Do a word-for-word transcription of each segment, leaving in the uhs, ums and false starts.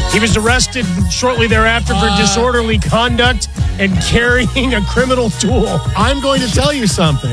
He was arrested shortly thereafter for uh, disorderly conduct and carrying a criminal tool. I'm going to tell you something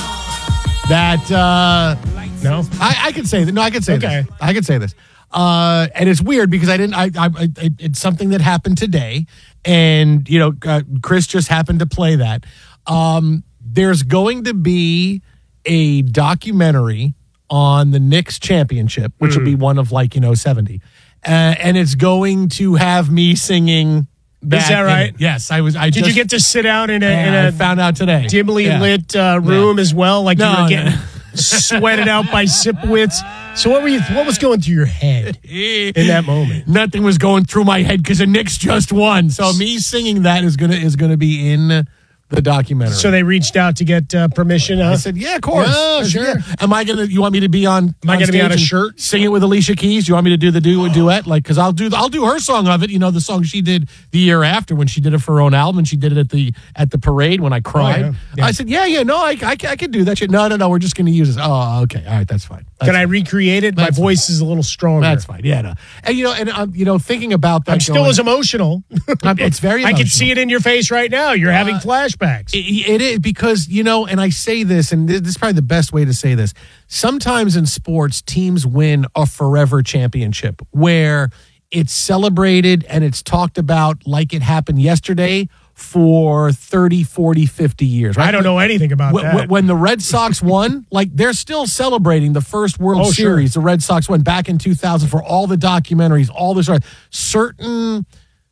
that, uh, no, I, I could say that. No, I could say okay. this. I could say this. Uh, and it's weird because I didn't, I, I, I, it's something that happened today. And, you know, uh, Chris just happened to play that. Um, there's going to be a documentary on the Knicks championship, which mm. will be one of like, you know, seventy. Uh, and it's going to have me singing. Is that right? Yes, I was. I did just, you get to sit down in a, yeah, in a I found out today dimly yeah. lit uh, room yeah. as well, like no, you were getting no. sweated out by Sipowicz? So what were you? What was going through your head in that moment? Nothing was going through my head because the Knicks just won. So me singing that is gonna is gonna be in the documentary. So they reached out to get uh, permission. Huh? I said, "Yeah, of course, yeah, sure." Yeah. Am I gonna? You want me to be on? Am I gonna be on a shirt? Sing it with Alicia Keys? Do you want me to do the du- duet? Like, because I'll do I'll do her song of it. You know, the song she did the year after when she did it for her own album, and she did it at the at the parade when I cried. Oh, yeah. Yeah. I said, "Yeah, yeah, no, I, I I can do that shit." No, no, no, we're just gonna use this. Oh, okay, all right, that's fine. That's can fine. I recreate it? That's My voice fine. is a little stronger. That's fine. Yeah, no. And you know, and um, you know, thinking about that, I'm still going, as emotional. It's very. Emotional. I can see it in your face right now. You're uh, having flashbacks. It, it is because you know, and I say this, and this is probably the best way to say this. Sometimes in sports, teams win a forever championship where it's celebrated and it's talked about like it happened yesterday for thirty, forty, fifty years. Right? I don't know anything about when, that. When the Red Sox won, like they're still celebrating the first World oh, Series. Sure. The Red Sox won back in two thousand for all the documentaries, all this. Certain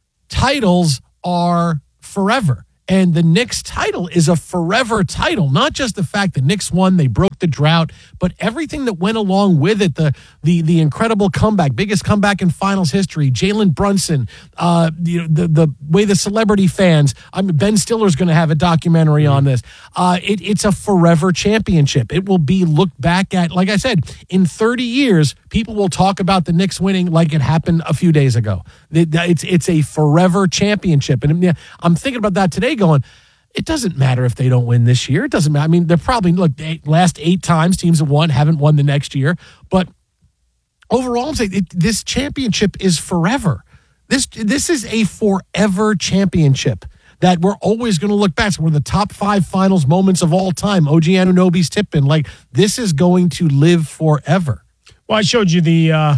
titles are forever. And the Knicks title is a forever title, not just the fact that Knicks won, they broke the drought, but everything that went along with it, the the the incredible comeback, biggest comeback in finals history, Jalen Brunson, uh, the, the the way the celebrity fans, I mean, Ben Stiller's going to have a documentary mm-hmm. on this. Uh, it, it's a forever championship. It will be looked back at, like I said, in thirty years, people will talk about the Knicks winning like it happened a few days ago. It, it's, it's a forever championship. And I'm thinking about that today going, it doesn't matter if they don't win this year. It doesn't matter. I mean, they're probably, look, eight, last eight times teams have won, haven't won the next year. But overall, I'm saying it, this championship is forever. This this is a forever championship that we're always going to look back. So we're the top five finals moments of all time. O G Anunoby's tip-in. Like, this is going to live forever. Well, I showed you the uh,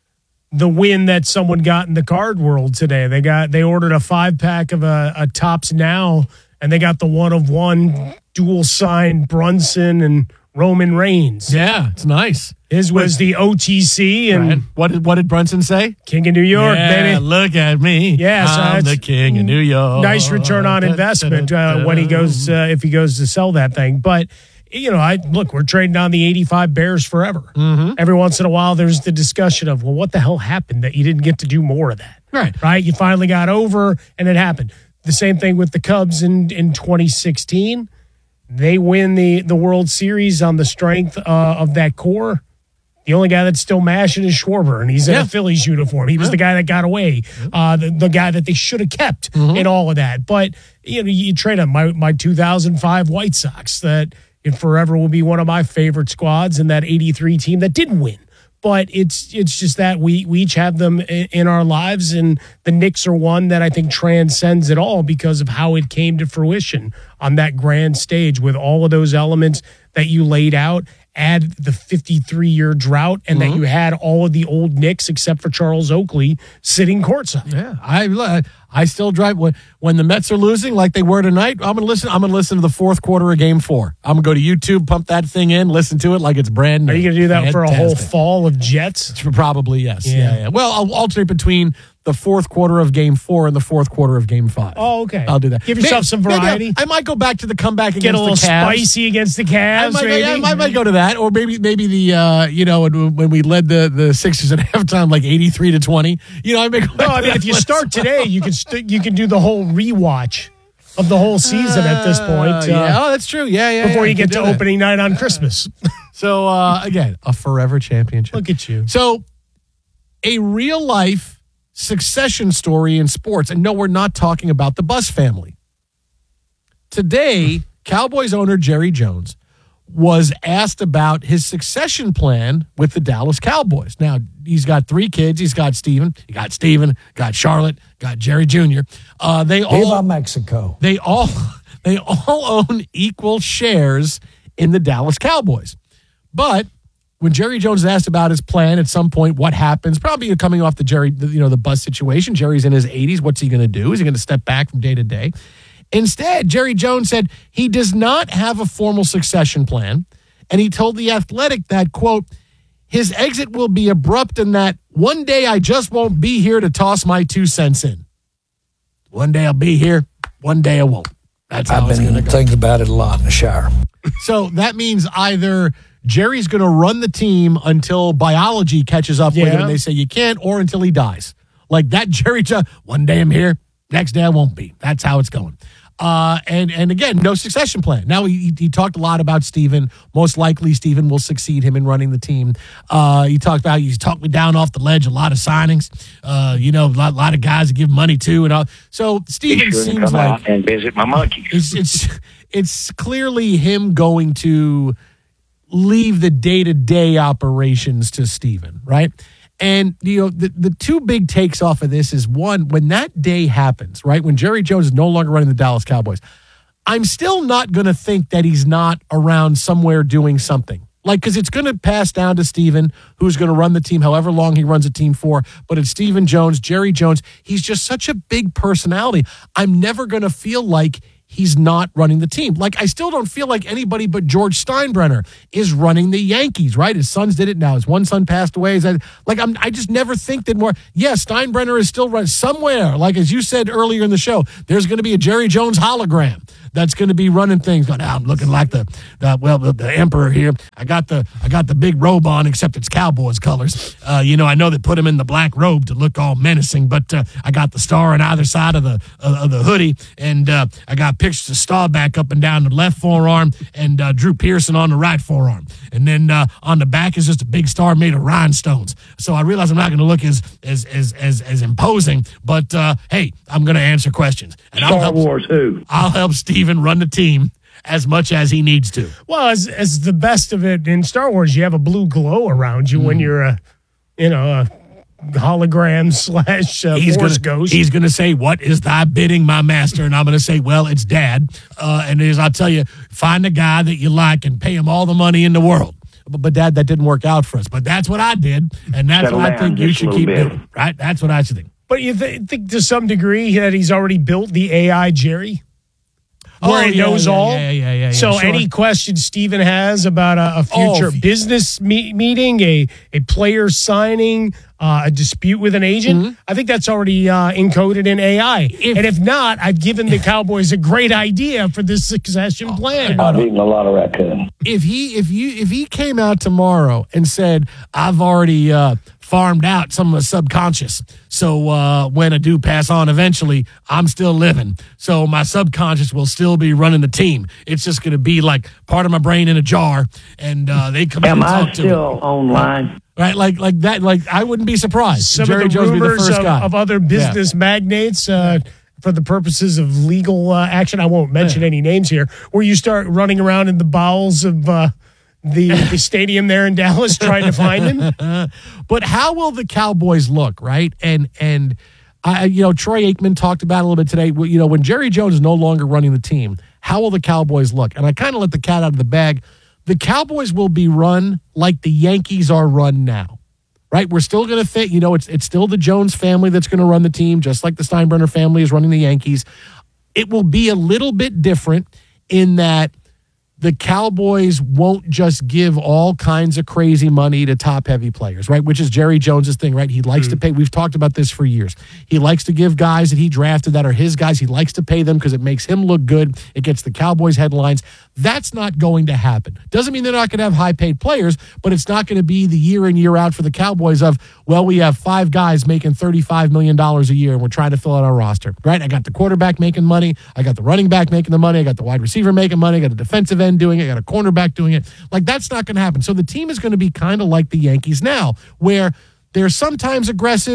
the win that someone got in the card world today. They got they ordered a five-pack of a, a Topps Now, and they got the one-of-one dual-signed Brunson and Roman Reigns. Yeah, it's nice. His was the O T C. And right. what did what did Brunson say? King of New York, yeah, baby. Look at me. Yeah, so I'm the king of New York. Nice return on investment uh, when he goes uh, if he goes to sell that thing. But you know, I look, we're trading on the eighty-five Bears forever. Mm-hmm. Every once in a while, there's the discussion of, well, what the hell happened that you didn't get to do more of that? Right. Right? You finally got over, and it happened. The same thing with the Cubs in, in twenty sixteen. They win the, the World Series on the strength uh, of that core. The only guy that's still mashing is Schwarber, and he's in yeah. a Phillies uniform. He was yeah. the guy that got away, uh, the, the guy that they should have kept mm-hmm. in all of that. But, you know, you trade on my, my two thousand five White Sox that it forever will be one of my favorite squads, and that eighty-three team that didn't win. But it's it's just that we, we each have them in, in our lives, and the Knicks are one that I think transcends it all because of how it came to fruition on that grand stage with all of those elements that you laid out. Add the fifty-three-year drought, and mm-hmm. that you had all of the old Knicks except for Charles Oakley sitting courtside. Yeah, I I still drive when when the Mets are losing like they were tonight. I'm gonna listen. I'm gonna listen to the fourth quarter of Game Four. I'm gonna go to YouTube, pump that thing in, listen to it like it's brand new. Are you gonna do that Fantastic. for a whole fall of Jets? Probably yes. Yeah. yeah, yeah. Well, I'll alternate between the fourth quarter of Game Four and the fourth quarter of Game Five. Oh, okay. I'll do that. Give yourself maybe, some variety. Maybe I might go back to the comeback against Get a little the Cavs. spicy against the Cavs. I might, maybe? I, I might go to that, or maybe maybe the uh, you know when, when we led the the Sixers at halftime like eighty-three to twenty. You know, I may go no. I mean, if you start today, you can st- you can do the whole rewatch of the whole season uh, at this point. Uh, yeah, oh, that's true. Yeah, yeah. Before yeah, you get to opening night on Christmas. So uh, again, a forever championship. Look at you. So a real life succession story in sports, and no, we're not talking about the Buss family. Today, Cowboys owner Jerry Jones was asked about his succession plan with the Dallas Cowboys. Now, he's got three kids. He's got Steven. He got Steven, got Charlotte, got Jerry Junior Uh, they all Viva Mexico. They all they all own equal shares in the Dallas Cowboys. But when Jerry Jones asked about his plan at some point, what happens? Probably coming off the Jerry, you know, the bus situation. Jerry's in his eighties. What's he going to do? Is he going to step back from day to day? Instead, Jerry Jones said he does not have a formal succession plan, and he told The Athletic that, quote, his exit will be abrupt and that one day I just won't be here to toss my two cents in. One day I'll be here, one day I won't. That's how I've it's going to been go. thinking about it a lot in the shower. So that means either Jerry's going to run the team until biology catches up with Yeah. him and they say you can't, or until he dies. Like that Jerry Jones, one day I'm here, next day I won't be. That's how it's going. Uh, and, and again, no succession plan. Now, he, he talked a lot about Steven. Most likely, Steven will succeed him in running the team. Uh, he talked about, he's talked me down off the ledge, a lot of signings, uh, you know, a lot, lot of guys to give money to. And all. So, Steven seems come like out and visit my monkeys. it's, it's, it's clearly him going to leave the day-to-day operations to Steven, right? And, you know, the, the two big takes off of this is, one, when that day happens, right, when Jerry Jones is no longer running the Dallas Cowboys, I'm still not going to think that he's not around somewhere doing something. Like, because it's going to pass down to Steven, who's going to run the team however long he runs a team for. But it's Steven Jones, Jerry Jones. He's just such a big personality. I'm never going to feel like he's not running the team. Like, I still don't feel like anybody but George Steinbrenner is running the Yankees, right? His sons did it now. His one son passed away. Is that, like, I'm, I just never think that more. Yes, Steinbrenner is still running somewhere. Like, as you said earlier in the show, there's going to be a Jerry Jones hologram that's going to be running things. Going, ah, I'm looking like the, the well, the, the emperor here. I got the I got the big robe on, except it's Cowboys colors. Uh, you know, I know they put him in the black robe to look all menacing, but uh, I got the star on either side of the uh, of the hoodie, and uh, I got pictures of Staubach up and down the left forearm, and uh, Drew Pearson on the right forearm, and then uh, on the back is just a big star made of rhinestones. So I realize I'm not going to look as as as as, as imposing, but uh, hey, I'm going to answer questions. And I'll Star help, Wars who? I'll help Steven run the team as much as he needs to. Well, as, as the best of it in Star Wars, you have a blue glow around you mm. when you're a, you know, a hologram slash uh, he's force gonna, ghost. He's going to say, "What is thy bidding, my master?" And I'm going to say, "Well, it's Dad." Uh, and as I'll tell you, find a guy that you like and pay him all the money in the world. But, but Dad, that didn't work out for us. But that's what I did, and that's Settle what I down think you just a should little keep bit. doing. Right? That's what I should think. But you th- think to some degree that he's already built the A I Jerry? Where Oh, it yeah, knows yeah, all. yeah, yeah, yeah, so sure. any question Steven has about a, a future Oh, if- business me- meeting, a a player signing, uh, a dispute with an agent, Mm-hmm. I think that's already uh, encoded in A I. and if not, I've given the Cowboys a great idea for this succession plan. I've eaten a lot of raccoon. If he if you if he came out tomorrow and said, "I've already uh, farmed out some of the subconscious, so uh, when I do pass on eventually, I'm still living, so my subconscious will still be running the team. It's just going to be like part of my brain in a jar, and uh, they come out Am and I talk to still me." online? Right, like like that, like I wouldn't be surprised. Some Jerry of the Jones would be the rumors first of, guy. of other business magnates uh, for the purposes of legal uh, action. I won't mention Yeah. any names here. Where you start running around in the bowels of uh, the, the stadium there in Dallas trying to find him. But how will the Cowboys look, right? And and I, you know, Troy Aikman talked about it a little bit today. You know, when Jerry Jones is no longer running the team, how will the Cowboys look? And I kind of let the cat out of the bag. The Cowboys will be run like the Yankees are run now, right? We're still going to fit. You know, it's it's still the Jones family that's going to run the team, just like the Steinbrenner family is running the Yankees. It will be a little bit different in that the Cowboys won't just give all kinds of crazy money to top-heavy players, right? Which is Jerry Jones' thing, right? He likes mm. to pay. We've talked about this for years. He likes to give guys that he drafted that are his guys. He likes to pay them because it makes him look good. It gets the Cowboys headlines. That's not going to happen. Doesn't mean they're not going to have high-paid players, but it's not going to be the year in, year out for the Cowboys of, well, we have five guys making thirty-five million dollars a year, and we're trying to fill out our roster, right? I got the quarterback making money. I got the running back making the money. I got the wide receiver making money. I got the defensive end doing it. I got a cornerback doing it. Like, that's not going to happen. So the team is going to be kind of like the Yankees now, where they're sometimes aggressive,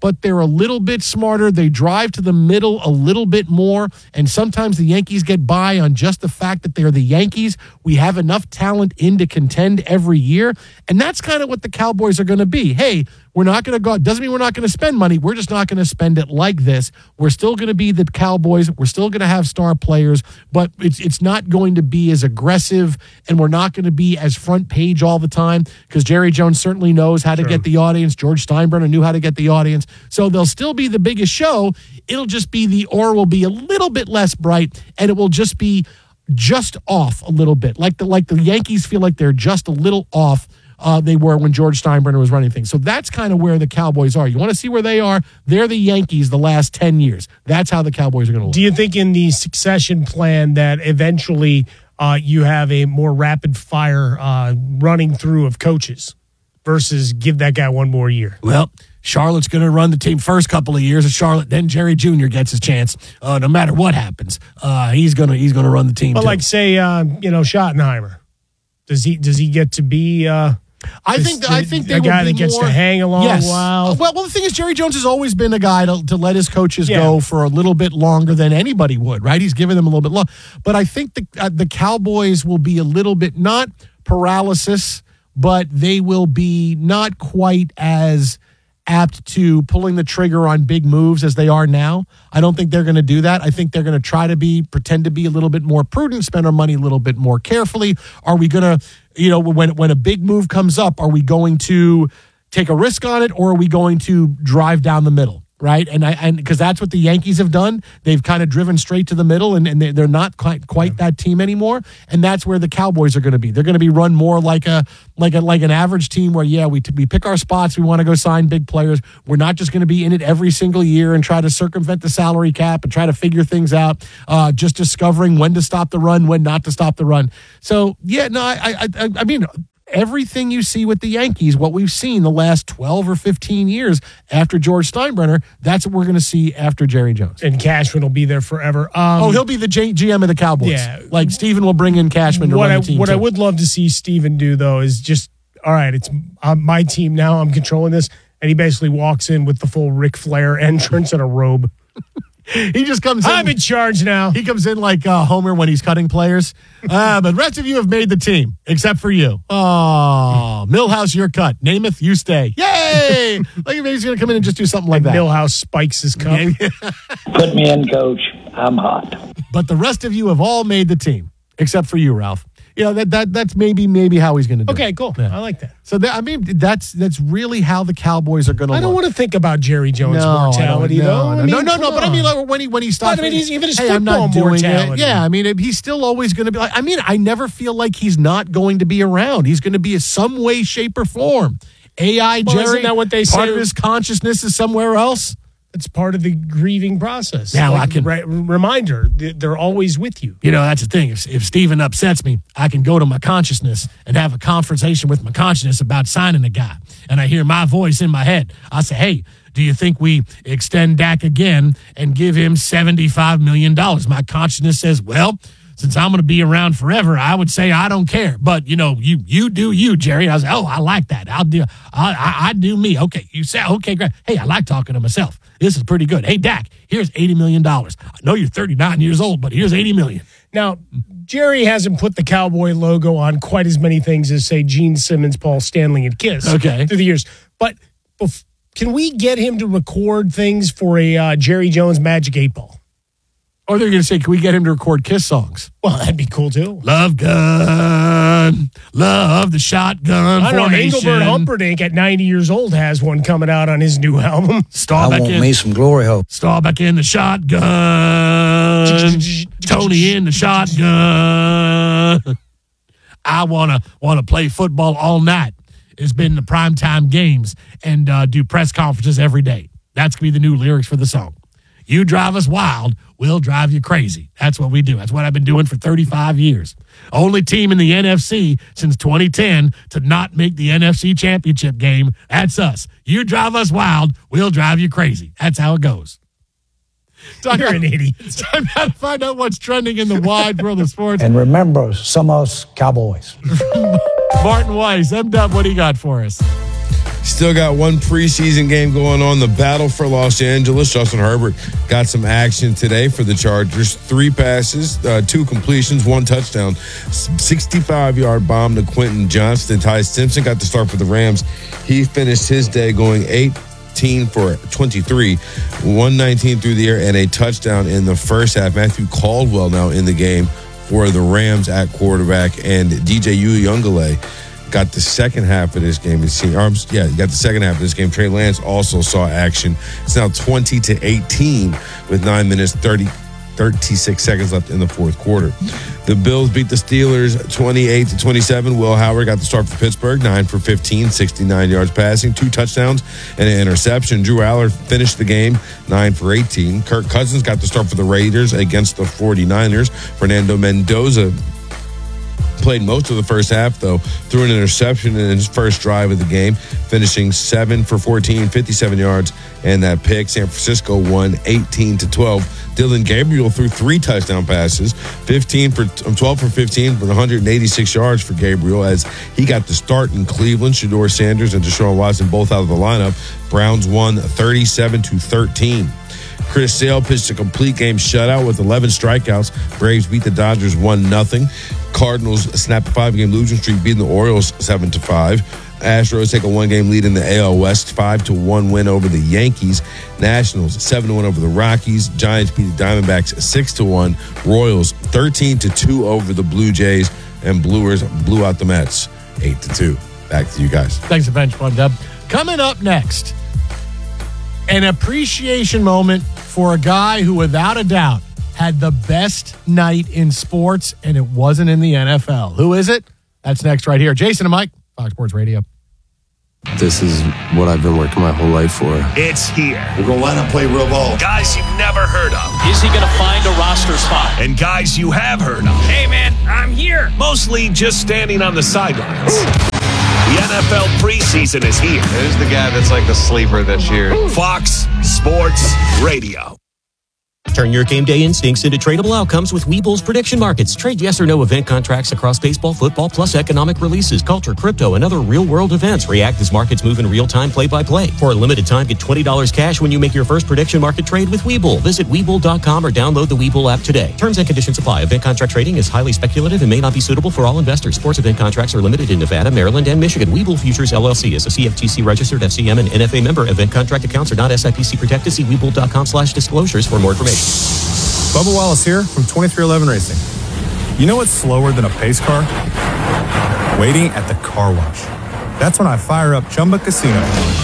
but they're a little bit smarter. They drive to the middle a little bit more, and sometimes the Yankees get by on just the fact that they're the Yankees. We have enough talent in to contend every year, and that's kind of what the Cowboys are going to be. Hey, we're not going to go, doesn't mean we're not going to spend money. We're just not going to spend it like this. We're still going to be the Cowboys. We're still going to have star players, but it's it's not going to be as aggressive, and we're not going to be as front page all the time, because Jerry Jones certainly knows how to Sure. get the audience. George Steinbrenner knew how to get the audience. So they'll still be the biggest show. It'll just be the aura will be a little bit less bright, and it will just be just off a little bit. Like the like the Yankees feel like they're just a little off. Uh, they were when George Steinbrenner was running things. So that's kind of where the Cowboys are. You want to see where they are? They're the Yankees the last ten years. That's how the Cowboys are going to look. Do you think in the succession plan that eventually uh, you have a more rapid fire uh, running through of coaches versus give that guy one more year? Well, Charlotte's going to run the team first couple of years of Charlotte. Then Jerry Junior gets his chance. Uh, no matter what happens, uh, he's going to he's going to run the team. But too. like say, uh, you know, Schottenheimer, does he does he get to be? Uh, I Is think the- I think they a will guy be that gets more, to hang a long yes. while. Well, well, the thing is, Jerry Jones has always been a guy to, to let his coaches Yeah. go for a little bit longer than anybody would, right? He's given them a little bit long. But I think the uh, the Cowboys will be a little bit not paralysis, but they will be not quite as apt to pulling the trigger on big moves as they are now. I don't think they're going to do that. I think they're going to try to be pretend to be a little bit more prudent, spend our money a little bit more carefully. Are we going to, you know, when when a big move comes up, are we going to take a risk on it, or are we going to drive down the middle? Right. And I, and because that's what the Yankees have done. They've kind of driven straight to the middle, and, and they- they're not quite quite that team anymore. And that's where the Cowboys are going to be. They're going to be run more like a like a like an average team where, yeah, we we pick our spots. We want to go sign big players. We're not just going to be in it every single year and try to circumvent the salary cap and try to figure things out. Uh, just discovering when to stop the run, when not to stop the run. So yeah, no, I I I, I mean. Everything you see with the Yankees, what we've seen the last twelve or fifteen years after George Steinbrenner, that's what we're going to see after Jerry Jones. And Cashman will be there forever. Um, Oh, he'll be the G- GM of the Cowboys. Yeah. Like Steven will bring in Cashman to what run I the team. what too. I would love to see Steven do though is just all right. It's uh, my team now. I'm controlling this, and he basically walks in with the full Ric Flair entrance and a robe. He just comes in. I'm in charge now. He comes in like uh, Homer when he's cutting players. Uh, but the rest of you have made the team, except for you. Oh, Millhouse, you're cut. Namath, you stay. Yay! Like maybe he's going to come in and just do something like that. Millhouse spikes his cup. Put me in, coach. I'm hot. But the rest of you have all made the team, except for you, Ralph. You know, that, that that's maybe maybe how he's going to do it. Okay, cool. Yeah. I like that. So that, I mean, that's that's really how the Cowboys are going to I look. don't want to think about Jerry Jones' No, I mortality, don't- though. no, I no, mean, no, no, no. come But I mean, on. like, when he when he stops, But I mean, he's- even his hey, I'm not football doing it. mortality. Yeah, I mean, he's still always going to be. Like, I mean, I never feel like he's not going to be around. He's going to be in some way, shape, or form. A I Well, Jerry. isn't that what they part say? of his consciousness is somewhere else. It's part of the grieving process. Now Like, I can- re- reminder, th- they're always with you. You know, that's the thing. If, if Steven upsets me, I can go to my consciousness and have a conversation with my consciousness about signing a guy. And I hear my voice in my head. I say, hey, do you think we extend Dak again and give him seventy-five million dollars? My consciousness says, well, since I'm going to be around forever, I would say I don't care. But, you know, you you do you, Jerry. I was like, oh, I like that. I'll do, I, I, I do me. Okay, you say, okay, great. Hey, I like talking to myself. This is pretty good. Hey, Dak, here's eighty million dollars. I know you're thirty-nine years old, but here's eighty million dollars. Now, Jerry hasn't put the Cowboy logo on quite as many things as, say, Gene Simmons, Paul Stanley, and Kiss Okay. through the years. But bef- can we get him to record things for a uh, Jerry Jones Magic eight Ball? Or they're going to say, can we get him to record Kiss songs? Well, that'd be cool, too. Love gun, love the shotgun I don't know. formation. Engelbert Humperdinck at ninety years old has one coming out on his new album. I Staubach want in, me some glory hole. Staubach in the shotgun. Tony in the shotgun. I wanna wanna play football all night. It's been the primetime games and uh, do press conferences every day. That's gonna be the new lyrics for the song. You drive us wild, we'll drive you crazy. That's what we do. That's what I've been doing for thirty-five years. Only team in the N F C since twenty ten to not make the N F C championship game. That's us. You drive us wild, we'll drive you crazy. That's how it goes. You're an idiot. Time now to find out what's trending in the wide world of sports. And remember, some of us Cowboys. Martin Weiss, M-Dub, what do you got for us? Still got one preseason game going on, the battle for Los Angeles. Justin Herbert got some action today for the Chargers. Three passes, uh, two completions, one touchdown. sixty-five-yard bomb to Quentin Johnston. Ty Simpson got the start for the Rams. He finished his day going eighteen for twenty-three, one nineteen through the air, and a touchdown in the first half. Matthew Caldwell now in the game for the Rams at quarterback, and D J Uiagalelei got the second half of this game. Yeah, he got the second half of this game. Trey Lance also saw action. It's now twenty to eighteen with nine minutes, thirty, thirty-six seconds left in the fourth quarter. The Bills beat the Steelers twenty-eight to twenty-seven. Will Howard got the start for Pittsburgh, nine for fifteen, sixty-nine yards passing, two touchdowns, and an interception. Drew Aller finished the game, nine for eighteen. Kirk Cousins got the start for the Raiders against the forty-niners. Fernando Mendoza played most of the first half, though, threw an interception in his first drive of the game, finishing seven for fourteen, fifty-seven yards, and that pick. San Francisco won eighteen to twelve. Dylan Gabriel threw three touchdown passes, fifteen for twelve for fifteen for one hundred eighty-six yards for Gabriel, as he got the start in Cleveland. Shedeur Sanders and Deshaun Watson both out of the lineup. Browns won thirty-seven to thirteen. Chris Sale pitched a complete game shutout with eleven strikeouts. Braves beat the Dodgers one nothing. Cardinals snapped a five-game losing streak, beating the Orioles seven to five. Astros take a one-game lead in the A L West, five to one win over the Yankees. Nationals seven to one over the Rockies. Giants beat the Diamondbacks six to one. Royals thirteen to two over the Blue Jays, and Brewers blew out the Mets eight to two. Back to you guys. Thanks a bunch, Bud Dub. Coming up next, an appreciation moment for a guy who, without a doubt, had the best night in sports, and it wasn't in the N F L. Who is it? That's next right here. Jason and Mike, Fox Sports Radio. This is what I've been working my whole life for. It's here. We're going to line up, play real ball. Guys you've never heard of. Is he going to find a roster spot? And guys you have heard of. Hey, man, I'm here. Mostly just standing on the sidelines. The N F L preseason is here. Who's the guy that's like the sleeper this year? Fox Sports Radio. Turn your game day instincts into tradable outcomes with Webull's prediction markets. Trade yes or no event contracts across baseball, football, plus economic releases, culture, crypto, and other real-world events. React as markets move in real time, play-by-play. For a limited time, get twenty dollars cash when you make your first prediction market trade with Webull. Visit Webull dot com or download the Webull app today. Terms and conditions apply. Event contract trading is highly speculative and may not be suitable for all investors. Sports event contracts are limited in Nevada, Maryland, and Michigan. Webull Futures, L L C is a C F T C-registered F C M and N F A member. Event contract accounts are not S I P C protected. See Webull dot com slash disclosures for more information. Bubba Wallace here from twenty-three eleven Racing. You know what's slower than a pace car? Waiting at the car wash. That's when I fire up Chumba Casino.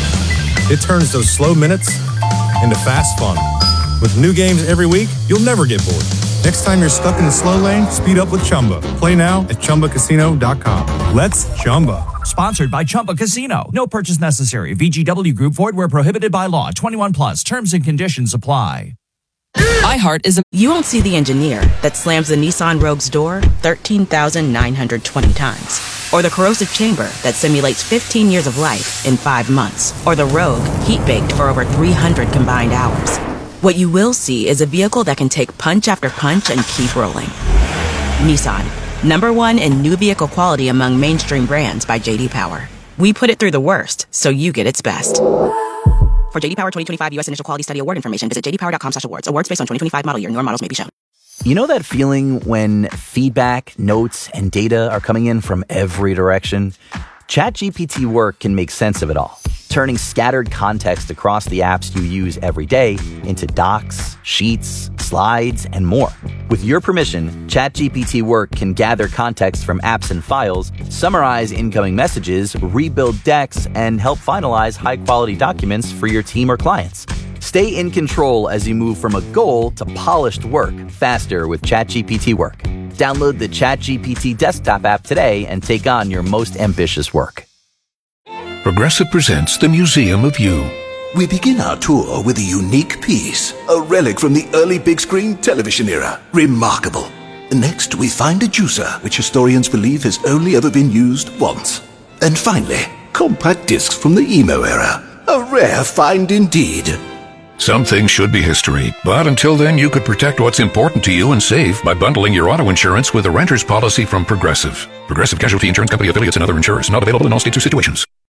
It turns those slow minutes into fast fun. With new games every week, you'll never get bored. Next time you're stuck in the slow lane, speed up with Chumba. Play now at Chumba Casino dot com. Let's Chumba. Sponsored by Chumba Casino. No purchase necessary. V G W Group. Void where prohibited by law. twenty-one plus. Terms and conditions apply. iHeart is a... You won't see the engineer that slams the Nissan Rogue's door thirteen thousand nine hundred twenty times. Or the corrosive chamber that simulates fifteen years of life in five months. Or the Rogue heat-baked for over three hundred combined hours. What you will see is a vehicle that can take punch after punch and keep rolling. Nissan, number one in new vehicle quality among mainstream brands by J D Power. We put it through the worst, so you get its best. For J D Power twenty twenty-five U S Initial Quality Study Award information, visit j d power dot com slash awards. Awards based on twenty twenty-five model year. Newer models may be shown. You know that feeling when feedback, notes, and data are coming in from every direction? ChatGPT Work can make sense of it all, turning scattered context across the apps you use every day into docs, sheets, slides, and more. With your permission, ChatGPT Work can gather context from apps and files, summarize incoming messages, rebuild decks, and help finalize high-quality documents for your team or clients. Stay in control as you move from a goal to polished work faster with ChatGPT Work. Download the ChatGPT desktop app today and take on your most ambitious work. Progressive presents the Museum of You. We begin our tour with a unique piece, a relic from the early big screen television era. Remarkable. Next, we find a juicer, which historians believe has only ever been used once. And finally, compact discs from the emo era. A rare find indeed. Some things should be history, but until then you could protect what's important to you and save by bundling your auto insurance with a renter's policy from Progressive. Progressive Casualty Insurance Company affiliates and other insurers. Not available in all states or situations.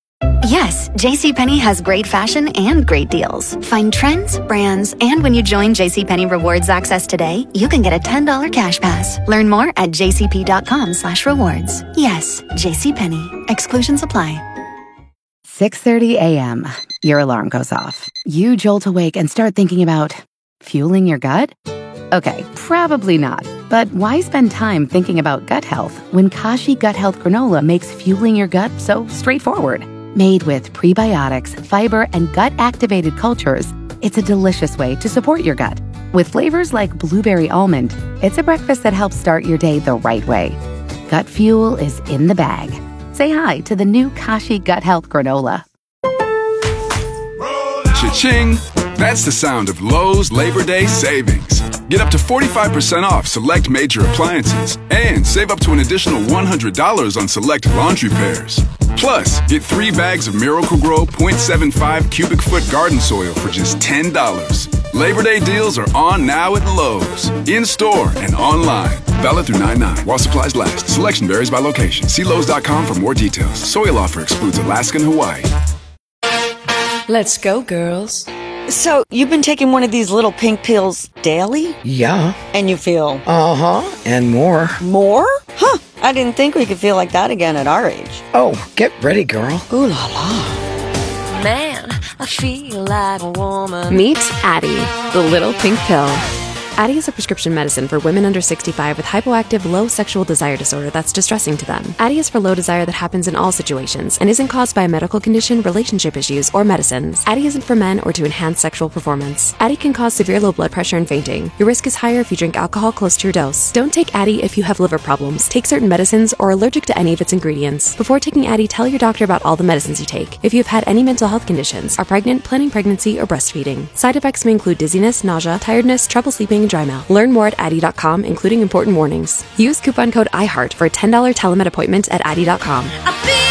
Yes, JCPenney has great fashion and great deals. Find trends, brands, and when you join JCPenney Rewards Access today, you can get a ten dollars cash pass. Learn more at jcp.com slash rewards. Yes, JCPenney. Exclusions apply. six thirty a.m. Your alarm goes off. You jolt awake and start thinking about fueling your gut? Okay, probably not. But why spend time thinking about gut health when Kashi Gut Health Granola makes fueling your gut so straightforward? Made with prebiotics, fiber, and gut-activated cultures, it's a delicious way to support your gut. With flavors like blueberry almond, it's a breakfast that helps start your day the right way. Gut fuel is in the bag. Say hi to the new Kashi Gut Health Granola. Cha-ching! That's the sound of Lowe's Labor Day savings. Get up to forty-five percent off select major appliances and save up to an additional one hundred dollars on select laundry pairs. Plus, get three bags of Miracle-Gro point seven five cubic foot garden soil for just ten dollars. Labor Day deals are on now at Lowe's. In-store and online. Valid through nine nine while supplies last. Selection varies by location. See Lowe's dot com for more details. Soil offer excludes Alaska and Hawaii. Let's go, girls. So, you've been taking one of these little pink pills daily? Yeah. And you feel? Uh-huh. And more. More? Huh. I didn't think we could feel like that again at our age. Oh, get ready, girl. Ooh la la. Man, I feel like a woman. Meet Addie, the little pink pill. Addie is a prescription medicine for women under sixty-five with hypoactive low sexual desire disorder that's distressing to them. Addie is for low desire that happens in all situations and isn't caused by a medical condition, relationship issues, or medicines. Addie isn't for men or to enhance sexual performance. Addie can cause severe low blood pressure and fainting. Your risk is higher if you drink alcohol close to your dose. Don't take Addie if you have liver problems, take certain medicines, or are allergic to any of its ingredients. Before taking Addie, tell your doctor about all the medicines you take. If you have had any mental health conditions, are pregnant, planning pregnancy, or breastfeeding. Side effects may include dizziness, nausea, tiredness, trouble sleeping, and dry mouth. Learn more at Addie dot com, including important warnings. Use coupon code I heart for a ten dollars telemed appointment at Addie dot com.